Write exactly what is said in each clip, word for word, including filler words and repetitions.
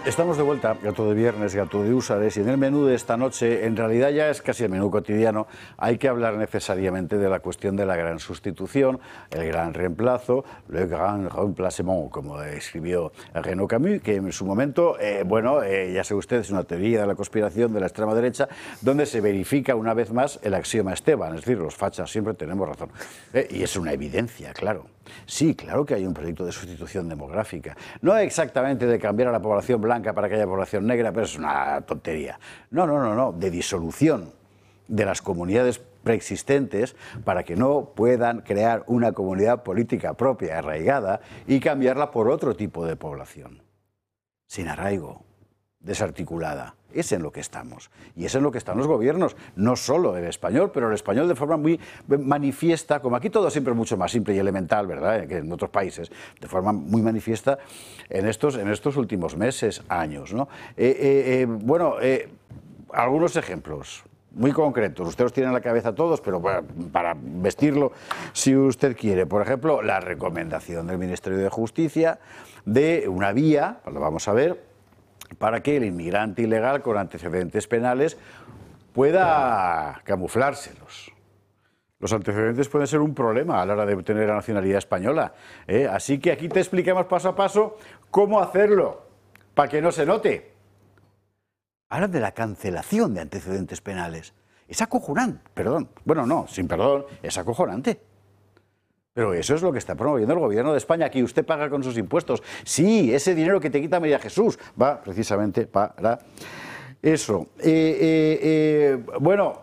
Estamos de vuelta, Gato de Viernes, Gato de Húsares, y en el menú de esta noche, en realidad ya es casi el menú cotidiano, hay que hablar necesariamente de la cuestión de la gran sustitución, el gran reemplazo, le grand remplacement, como escribió Renaud Camus, que en su momento, eh, bueno, eh, ya sabe usted, es una teoría de la conspiración de la extrema derecha, donde se verifica una vez más el axioma Esteban, es decir, los fachas siempre tenemos razón. Eh, y es una evidencia, claro. Sí, claro que hay un proyecto de sustitución demográfica. No exactamente de cambiar a la población blanca para que haya población negra, pero es una tontería. No, no, no, no, de disolución de las comunidades preexistentes para que no puedan crear una comunidad política propia, arraigada, y cambiarla por otro tipo de población, sin arraigo, desarticulada. Es en lo que estamos. Y es en lo que están los gobiernos, no solo el español, pero el español de forma muy manifiesta, como aquí todo siempre es mucho más simple y elemental, ¿verdad?, que en otros países, de forma muy manifiesta en estos, en estos últimos meses, años, ¿no? Eh, eh, eh, bueno, eh, algunos ejemplos muy concretos. Usted los tiene en la cabeza todos, pero para, para vestirlo si usted quiere. Por ejemplo, la recomendación del Ministerio de Justicia de una vía, lo vamos a ver, para que el inmigrante ilegal con antecedentes penales pueda camuflárselos. Los antecedentes pueden ser un problema a la hora de obtener la nacionalidad española, ¿eh? Así que aquí te explicamos paso a paso cómo hacerlo, para que no se note. Hablan de la cancelación de antecedentes penales. Es acojonante, perdón, bueno, no, sin perdón, es acojonante. Pero eso es lo que está promoviendo el gobierno de España, que usted paga con sus impuestos. Sí, ese dinero que te quita María Jesús va precisamente para eso. Eh, eh, eh, bueno,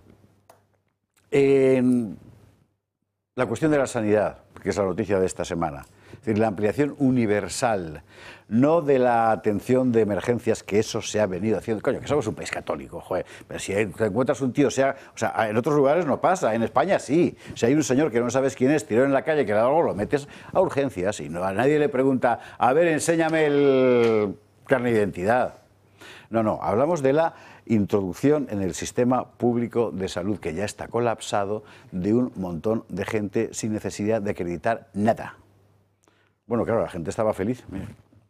eh, la cuestión de la sanidad, que es la noticia de esta semana. Es decir, la ampliación universal, no de la atención de emergencias, que eso se ha venido haciendo. Coño, que somos un país católico, joder. Pero si te encuentras un tío, o sea, o sea, en otros lugares no pasa, en España sí. Si hay un señor que no sabes quién es, tiró en la calle, que algo lo metes a urgencias y no, a nadie le pregunta, a ver, enséñame el carnet de identidad. No, no, hablamos de la introducción en el sistema público de salud, que ya está colapsado, de un montón de gente sin necesidad de acreditar nada. Bueno, claro, la gente estaba feliz. Mira.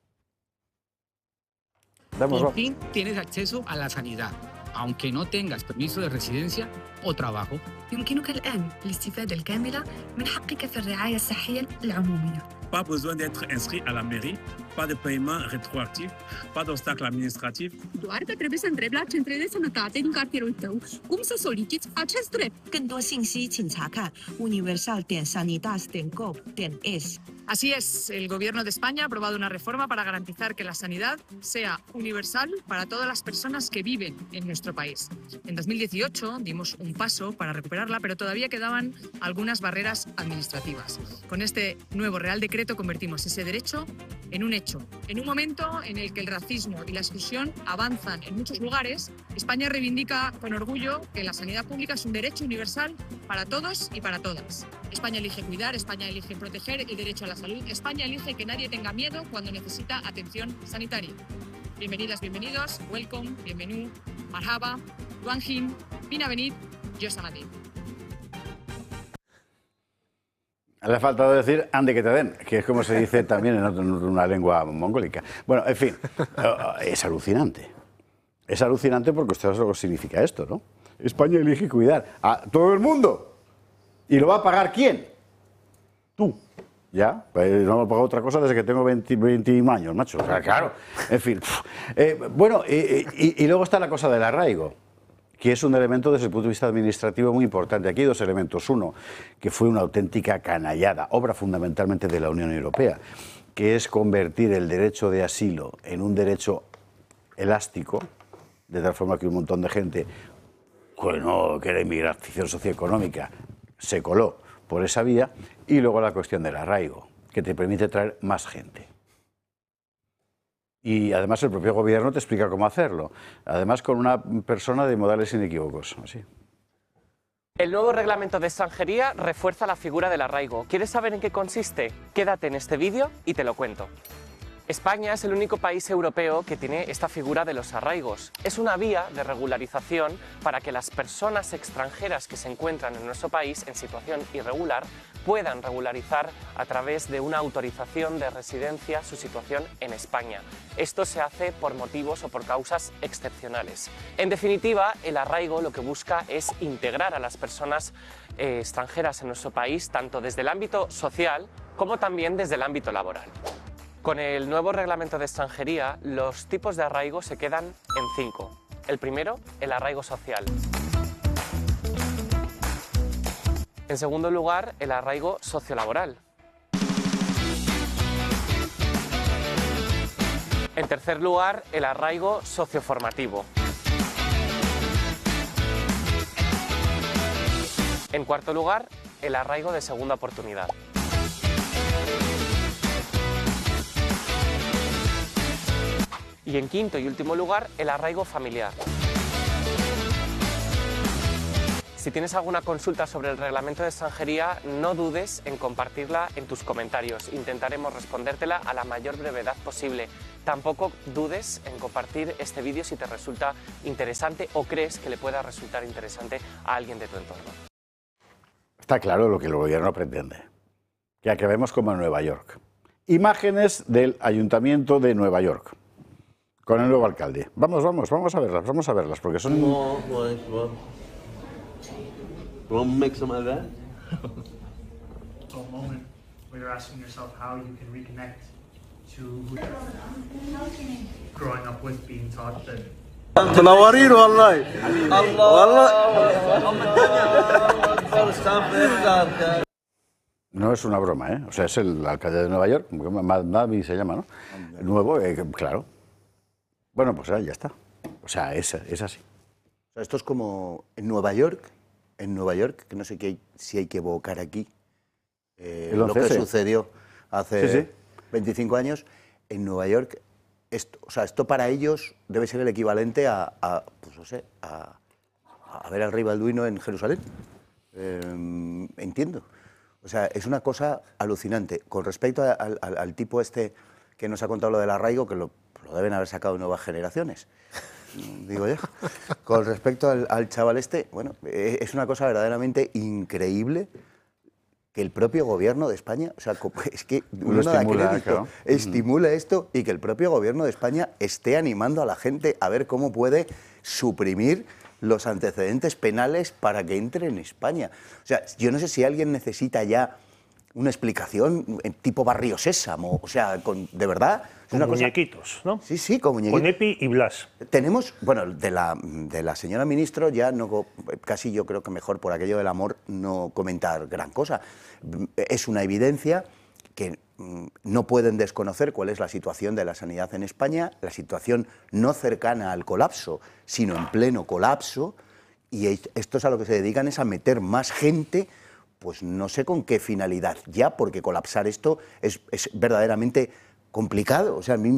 Por fin tienes acceso a la sanidad, aunque no tengas permiso de residencia o trabajo. يمكنك الآن الاستفادة الكاملة من حقك في الرعاية الصحية العمومية. Pas besoin d'être inscrit à la mairie, pas de paiement rétroactif, pas d'obstacle administrativ. Doar că trebuie să întrebi la centrele de sănătate din cartierul tău cum să soliciți acest drept. 更多信息请查看 universal点 sanitas 点 gov 点 es. Así es, el Gobierno de España ha aprobado una reforma para garantizar que la sanidad sea universal para todas las personas que viven en nuestro país. En dos mil dieciocho dimos un paso para recuperarla, pero todavía quedaban algunas barreras administrativas. Con este nuevo Real Decreto convertimos ese derecho en un hecho. En un momento en el que el racismo y la exclusión avanzan en muchos lugares, España reivindica con orgullo que la sanidad pública es un derecho universal para todos y para todas. España elige cuidar, España elige proteger el derecho a la salud, España elige que nadie tenga miedo cuando necesita atención sanitaria. Bienvenidas, bienvenidos, welcome, bienvenue, marhaba, Duanjin, Binavenid, Yosamadid. Le ha faltado decir ande que te den, que es como se dice también en una lengua mongólica. Bueno, en fin, es alucinante. Es alucinante porque usted sabe lo que significa esto, ¿no? España elige cuidar a todo el mundo. ¿Y lo va a pagar quién? Tú. ¿Ya? Pues no me he pagado otra cosa desde que tengo veinte, veinte años, macho. O sea, claro. En fin. Eh, bueno, eh, y, y luego está la cosa del arraigo, que es un elemento desde el punto de vista administrativo muy importante. Aquí hay dos elementos. Uno, que fue una auténtica canallada, obra fundamentalmente de la Unión Europea, que es convertir el derecho de asilo en un derecho elástico, de tal forma que un montón de gente, bueno, que era inmigración socioeconómica, se coló por esa vía. Y luego la cuestión del arraigo, que te permite traer más gente. Y además el propio gobierno te explica cómo hacerlo. Además con una persona de modales inequívocos. Así. El nuevo reglamento de extranjería refuerza la figura del arraigo. ¿Quieres saber en qué consiste? Quédate en este vídeo y te lo cuento. España es el único país europeo que tiene esta figura de los arraigos. Es una vía de regularización para que las personas extranjeras que se encuentran en nuestro país en situación irregular puedan regularizar a través de una autorización de residencia su situación en España. Esto se hace por motivos o por causas excepcionales. En definitiva, el arraigo lo que busca es integrar a las personas eh, extranjeras en nuestro país, tanto desde el ámbito social como también desde el ámbito laboral. Con el nuevo reglamento de extranjería, los tipos de arraigo se quedan en cinco. El primero, el arraigo social. En segundo lugar, el arraigo sociolaboral. En tercer lugar, el arraigo socioformativo. En cuarto lugar, el arraigo de segunda oportunidad. Y en quinto y último lugar, el arraigo familiar. Si tienes alguna consulta sobre el reglamento de extranjería, no dudes en compartirla en tus comentarios. Intentaremos respondértela a la mayor brevedad posible. Tampoco dudes en compartir este vídeo si te resulta interesante o crees que le pueda resultar interesante a alguien de tu entorno. Está claro lo que el gobierno pretende, que acabemos como en Nueva York. Imágenes del Ayuntamiento de Nueva York, con el nuevo alcalde. Vamos, vamos, vamos a verlas, vamos a verlas, porque son... No, pues, well, want to make something like that? For a moment where you're asking yourself how you can reconnect to who growing up with, being taught that تنورين والله والله first time for No es una broma, ¿eh? O sea, es el alcalde de Nueva York, Mavi se llama, ¿no? El nuevo, eh, claro. Bueno, pues ya está. O sea, es, es así. O sea, esto es como en Nueva York, en Nueva York, que no sé qué hay, si hay que evocar aquí, eh, lo que sucedió hace sí, sí. veinticinco años, en Nueva York, esto, o sea, esto para ellos debe ser el equivalente a, a pues no sé, a, a ver al rey Balduino en Jerusalén. Eh, entiendo. O sea, es una cosa alucinante. Con respecto a, al, al tipo este que nos ha contado lo del arraigo, que lo, lo deben haber sacado nuevas generaciones, digo yo. Con respecto al, al chaval este, bueno, es una cosa verdaderamente increíble que el propio gobierno de España, o sea, es que uno da crédito, claro. estimula esto y que el propio gobierno de España esté animando a la gente a ver cómo puede suprimir los antecedentes penales para que entre en España. O sea, yo no sé si alguien necesita ya una explicación tipo Barrio Sésamo, o sea, con, de verdad... Es con una muñequitos, cosa... ¿no? Sí, sí, con muñequitos. Con Epi y Blas. Tenemos, bueno, de la, de la señora ministro ya no, casi yo creo que mejor por aquello del amor no comentar gran cosa. Es una evidencia que no pueden desconocer cuál es la situación de la sanidad en España, la situación no cercana al colapso, sino en pleno colapso, y esto es a lo que se dedican, es a meter más gente, pues no sé con qué finalidad ya, porque colapsar esto es, es verdaderamente complicado. O sea, a mí,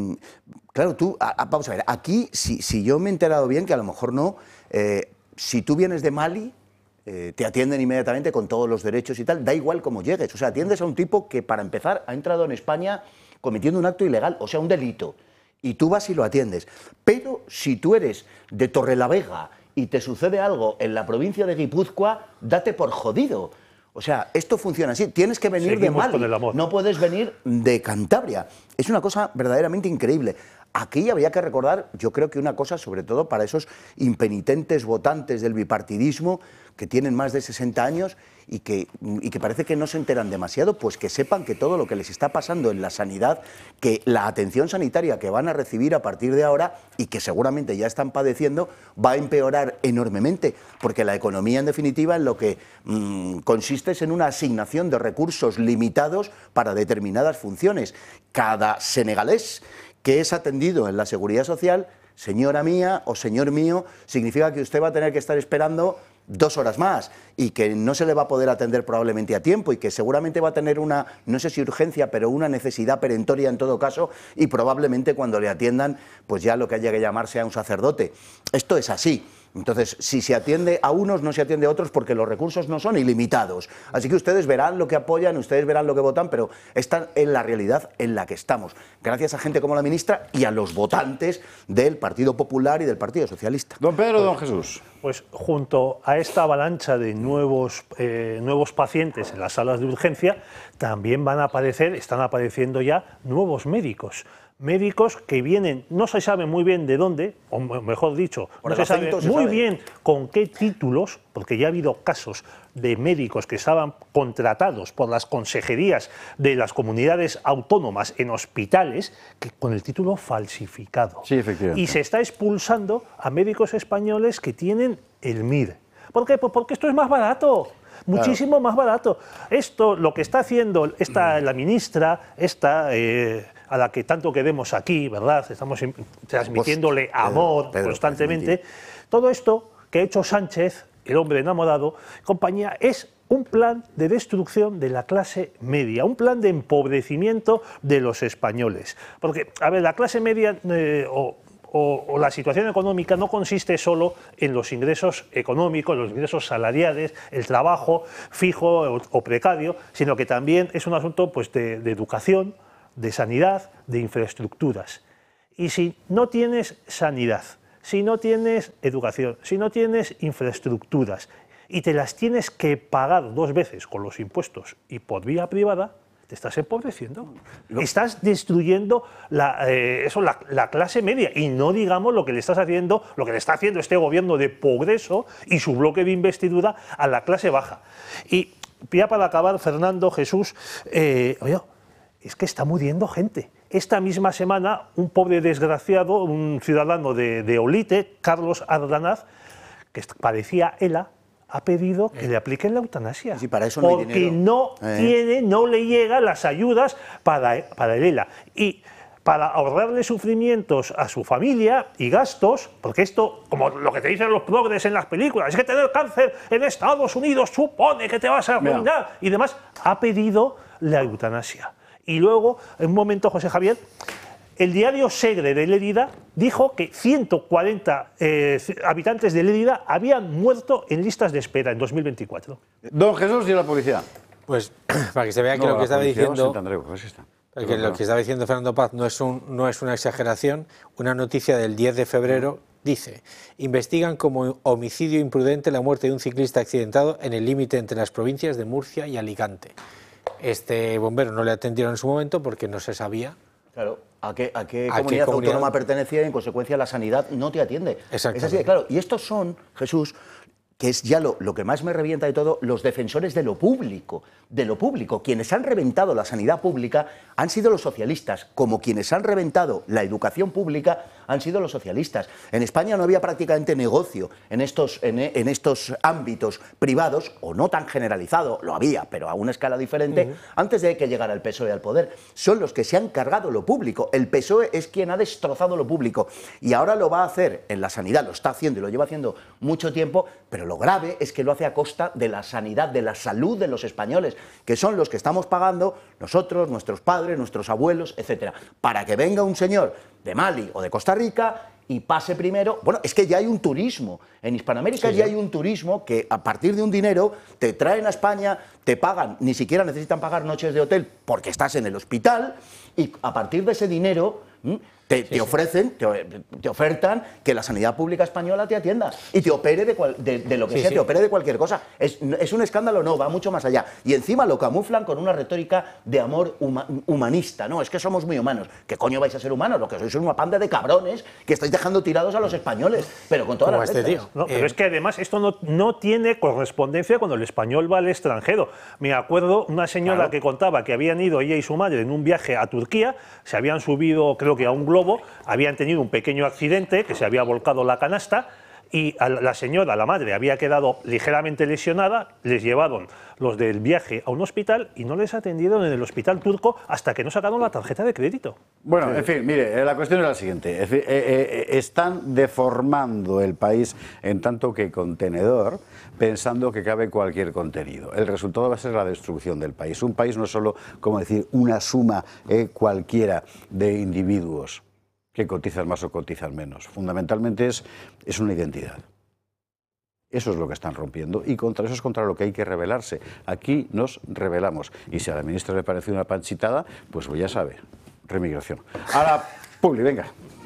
claro, tú, a, a, vamos a ver, aquí, si, si yo me he enterado bien, que a lo mejor no, eh, si tú vienes de Mali, Eh, te atienden inmediatamente con todos los derechos y tal, da igual cómo llegues. O sea, atiendes a un tipo que, para empezar, ha entrado en España cometiendo un acto ilegal, o sea, un delito, y tú vas y lo atiendes. Pero si tú eres de Torrelavega y te sucede algo en la provincia de Guipúzcoa, date por jodido. O sea, esto funciona así. Tienes que venir Seguimos de Mali, no puedes venir de Cantabria. Es una cosa verdaderamente increíble. Aquí había que recordar, yo creo que una cosa, sobre todo para esos impenitentes votantes del bipartidismo que tienen más de sesenta años y que, y que parece que no se enteran demasiado, pues que sepan que todo lo que les está pasando en la sanidad, que la atención sanitaria que van a recibir a partir de ahora y que seguramente ya están padeciendo, va a empeorar enormemente, porque la economía, en definitiva, en lo que mmm, consiste es en una asignación de recursos limitados para determinadas funciones. Cada senegalés que es atendido en la Seguridad Social, señora mía o señor mío, significa que usted va a tener que estar esperando dos horas más y que no se le va a poder atender probablemente a tiempo y que seguramente va a tener una, no sé si urgencia, pero una necesidad perentoria en todo caso, y probablemente cuando le atiendan, pues ya lo que haya que llamar sea un sacerdote. Esto es así. Entonces, si se atiende a unos, no se atiende a otros porque los recursos no son ilimitados. Así que ustedes verán lo que apoyan, ustedes verán lo que votan, pero están en la realidad en la que estamos. Gracias a gente como la ministra y a los votantes del Partido Popular y del Partido Socialista. Don Pedro, don Jesús. Pues junto a esta avalancha de nuevos, eh, nuevos pacientes en las salas de urgencia, también van a aparecer, están apareciendo ya nuevos médicos. Médicos que vienen, no se sabe muy bien de dónde, o mejor dicho, no se sabe muy bien con qué títulos, porque ya ha habido casos de médicos que estaban contratados por las consejerías de las comunidades autónomas en hospitales que, con el título falsificado. Sí, efectivamente. Y se está expulsando a médicos españoles que tienen el M I R. ¿Por qué? Pues porque esto es más barato. Muchísimo claro. más barato. Esto, lo que está haciendo esta, la ministra, esta, eh, a la que tanto queremos aquí, ¿verdad? Estamos transmitiéndole amor Pedro, Pedro, constantemente. Todo esto que ha hecho Sánchez, el hombre enamorado, compañía, es un plan de destrucción de la clase media, un plan de empobrecimiento de los españoles. Porque, a ver, la clase media eh, o O, o la situación económica no consiste solo en los ingresos económicos, los ingresos salariales, el trabajo fijo o, o precario, sino que también es un asunto pues, de, de educación, de sanidad, de infraestructuras. Y si no tienes sanidad, si no tienes educación, si no tienes infraestructuras y te las tienes que pagar dos veces con los impuestos y por vía privada, te estás empobreciendo, no. estás destruyendo la, eh, eso, la, la clase media y no digamos lo que le estás haciendo, lo que le está haciendo este gobierno de progreso y su bloque de investidura a la clase baja. Y ya para acabar, Fernando, Jesús, eh, oye, es que está muriendo gente. Esta misma semana un pobre desgraciado, un ciudadano de, de Olite, Carlos Ardanaz, que parecía ELA, ha pedido que eh. le apliquen la eutanasia, sí, para eso no porque hay no eh. tiene, no le llegan las ayudas para, para el ELA. Y para ahorrarle sufrimientos a su familia y gastos, porque esto, como lo que te dicen los progres en las películas, es que tener cáncer en Estados Unidos supone que te vas a arruinar, Mira. y demás, ha pedido la eutanasia. Y luego, en un momento, José Javier, el diario Segre de Lérida dijo que ciento cuarenta eh, habitantes de Lérida habían muerto en listas de espera en dos mil veinticuatro. Don Jesús y la policía. Pues para que se vea que no, lo que estaba diciendo, Andreu, pues está. que lo que estaba diciendo Fernando Paz no es, un, no es una exageración. Una noticia del diez de febrero dice: investigan como homicidio imprudente la muerte de un ciclista accidentado en el límite entre las provincias de Murcia y Alicante. Este bombero no le atendieron en su momento porque no se sabía. Claro, ¿a qué, a qué ¿A comunidad, qué comunidad autónoma pertenecía y en consecuencia la sanidad no te atiende? Es así de claro. Y estos son, Jesús, que es ya lo, lo que más me revienta de todo, los defensores de lo público, de lo público. Quienes han reventado la sanidad pública han sido los socialistas, como quienes han reventado la educación pública han sido los socialistas. En España no había prácticamente negocio en estos, en, en estos ámbitos privados, o no tan generalizado, lo había, pero a una escala diferente, uh-huh. antes de que llegara el P S O E al poder. Son los que se han cargado lo público. El P S O E es quien ha destrozado lo público y ahora lo va a hacer en la sanidad, lo está haciendo y lo lleva haciendo mucho tiempo, pero lo grave es que lo hace a costa de la sanidad, de la salud de los españoles, que son los que estamos pagando nosotros, nuestros padres, nuestros abuelos, etcétera, para que venga un señor de Mali o de Costa Rica y pase primero. Bueno, es que ya hay un turismo, en Hispanoamérica sí, ya sí. hay un turismo que a partir de un dinero te traen a España, te pagan, ni siquiera necesitan pagar noches de hotel porque estás en el hospital y a partir de ese dinero te, sí, te ofrecen, te, te ofertan que la sanidad pública española te atienda y te opere de, cual, de, de lo que sí, sea, sí. te opere de cualquier cosa. Es, es un escándalo, no, va mucho más allá. Y encima lo camuflan con una retórica de amor huma, humanista. No, es que somos muy humanos. ¿Qué coño vais a ser humanos? Lo que sois es una panda de cabrones que estáis dejando tirados a los españoles, pero con todas las este tío. No, pero eh. es que además esto no, no tiene correspondencia cuando el español va al extranjero. Me acuerdo una señora claro. que contaba que habían ido ella y su madre en un viaje a Turquía, se habían subido, creo que a un globo, habían tenido un pequeño accidente, que se había volcado la canasta, y a la señora, la madre, había quedado ligeramente lesionada, les llevaron los del viaje a un hospital y no les atendieron en el hospital turco hasta que no sacaron la tarjeta de crédito. Bueno, en fin, mire, la cuestión es la siguiente. Es decir, eh, eh, están deformando el país en tanto que contenedor, pensando que cabe cualquier contenido. El resultado va a ser la destrucción del país. Un país no es solo, como decir, una suma eh, cualquiera de individuos que cotizan más o cotizan menos. Fundamentalmente es, es una identidad. Eso es lo que están rompiendo y contra eso es contra lo que hay que rebelarse. Aquí nos rebelamos. Y si a la ministra le parece una panchitada, pues ya sabe, remigración. Ahora, Publi, venga.